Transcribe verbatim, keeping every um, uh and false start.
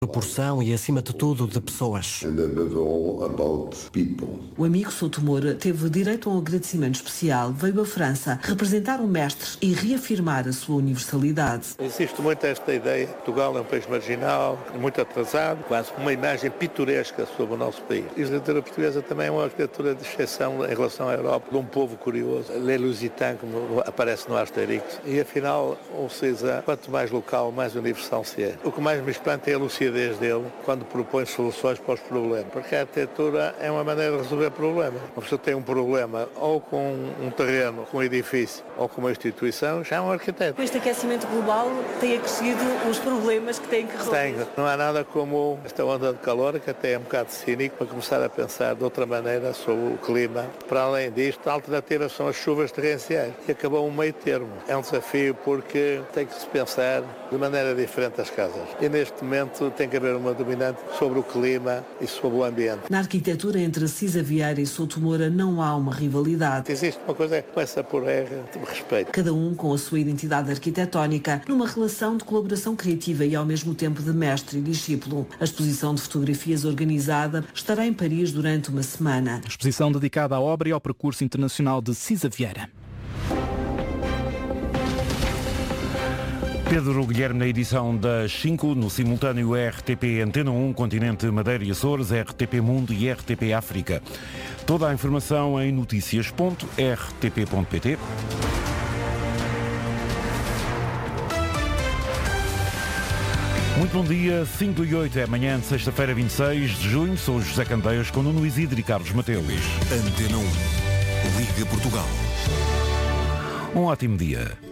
Proporção e, acima de tudo, de pessoas. O amigo Souto Moura teve direito a um agradecimento especial, veio à França representar o mestre e reafirmar a sua universalidade. Existe muito esta ideia, Portugal é um país marginal, muito atrasado, quase uma imagem pitoresca sobre o nosso país. E a literatura portuguesa também é uma arquitetura de exceção em relação à Europa, de um povo curioso, Les Lusitans, como aparece no Asterix. E afinal, ou seja, quanto mais local, mais universal se é. O que mais me espanta é a lucidez dele quando propõe soluções para os problemas, porque a arquitetura é uma maneira de resolver problemas. Uma pessoa tem um problema ou com um terreno, com um edifício ou com uma instituição, já é um arquiteto. Este aquecimento global tem acrescido os problemas que tem que resolver. Tem. Não há nada como esta onda de calor, que até é um bocado cínico, para começar a pensar de outra maneira sobre o clima. Para além disto, a alternativa são as chuvas torrenciais, que acabam um meio termo. É um desafio porque tem que se pensar de maneira diferente as casas. E neste momento tem que haver uma dominante sobre o clima e sobre o ambiente. Na arquitetura entre Cisa Vieira e Souto Moura não há uma rivalidade. Existe uma coisa que começa por R, de respeito. Cada um com a sua identidade arquitetónica, numa relação de colaboração criativa e ao mesmo tempo de mestre e discípulo. A exposição de fotografias organizada estará em Paris durante uma semana. Exposição dedicada à obra e ao percurso internacional de Cisa Vieira. Pedro Guilherme na edição das cinco, no simultâneo R T P Antena um, Continente, Madeira e Açores, R T P Mundo e R T P África. Toda a informação em notícias ponto r t p ponto p t. Muito bom dia, cinco e oito é amanhã de sexta-feira, vinte e seis de junho. Sou José Candeias com Nuno Isidro e Carlos Mateus. Antena um, Liga Portugal. Um ótimo dia.